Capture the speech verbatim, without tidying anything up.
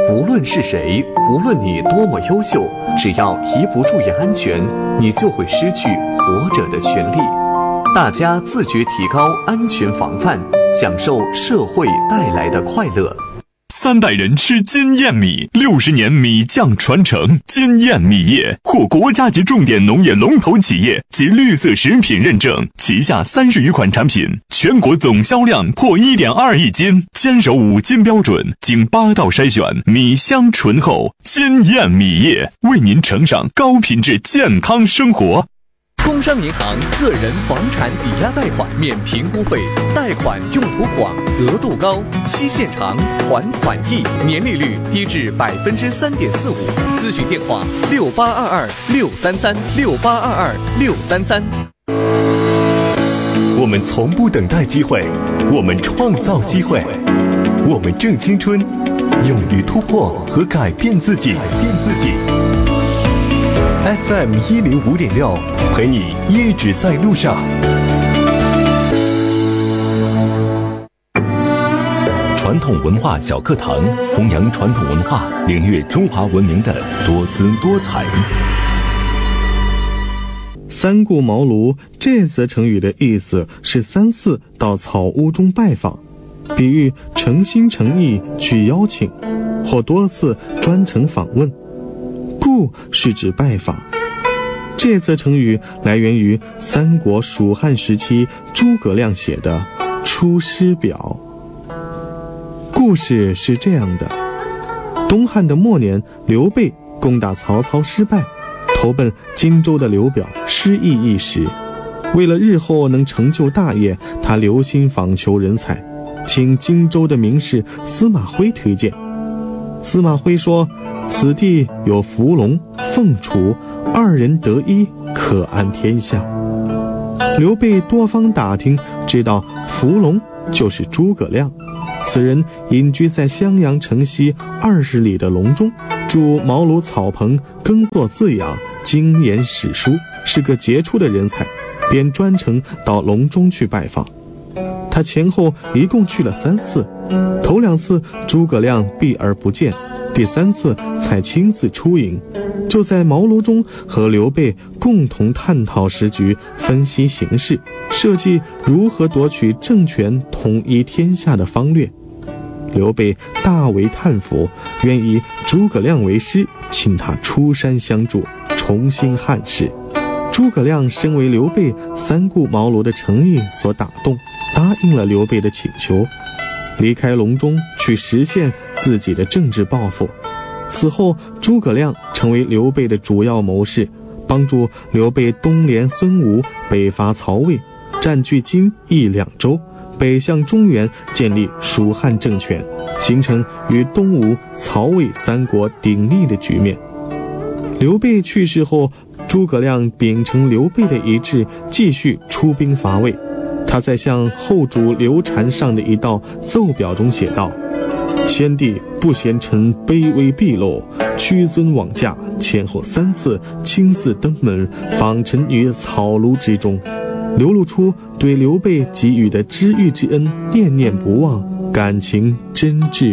无论是谁，无论你多么优秀，只要一不注意安全，你就会失去活着的权利。大家自觉提高安全防范，享受社会带来的快乐。 三代人吃金燕米，六十年米酱传承。金燕米业获国家级重点农业龙头企业及绿色食品认证，旗下三十余款产品，全国总销量破 一点二亿斤，坚守五金标准，经八道筛选，米香醇厚。金燕米业为您呈上高品质健康生活。 工商银行个人房产抵押贷款免评估费，贷款用途广，额度高，期限长，还款易，年利率低至百分之三点四五。咨询电话：六八二二六三三六八二二六三三。 我们从不等待机会，我们创造机会，我们正青春，勇于突破和改变自己。改变自己。F M 一零五点六，陪你一直在路上。传统文化小课堂，弘扬传统文化，领略中华文明的多姿多彩。 三顾茅庐这则成语的意思是三次到草屋中拜访，比喻诚心诚意去邀请，或多次专程访问。顾是指拜访。这则成语来源于三国蜀汉时期诸葛亮写的《出师表》。故事是这样的：东汉的末年，刘备攻打曹操失败，投奔荆州的刘表失意一时。为了日后能成就大业，他留心访求人才，请荆州的名士司马徽推荐。司马徽说：此地有伏龙、凤雏，二人得一，可安天下。刘备多方打听，知道伏龙就是诸葛亮，此人隐居在襄阳城西二十里的隆中，筑茅庐草棚，耕作自养，精研史书，是个杰出的人才，便专程到隆中去拜访。他前后一共去了三次，头两次诸葛亮避而不见，第三次才亲自出营，就在茅庐中和刘备共同探讨时局，分析形势，设计如何夺取政权，统一天下的方略。刘备大为叹服，愿以诸葛亮为师，请他出山相助，重兴汉室。诸葛亮身为刘备三顾茅庐的诚意所打动，答应了刘备的请求，离开隆中去实现自己的政治抱负。此后诸葛亮成为刘备的主要谋士，帮助刘备东连孙吴，北伐曹魏，占据今益两州，北向中原，建立蜀汉政权，形成与东吴、曹魏三国鼎立的局面。刘备去世后，诸葛亮秉承刘备的遗志，继续出兵伐魏。他在向后主刘禅上的一道奏表中写道：先帝不嫌臣卑微鄙陋，屈尊往驾，前后三次亲自登门访臣于草庐之中，流露出对刘备给予的知遇之恩念念不忘，感情真挚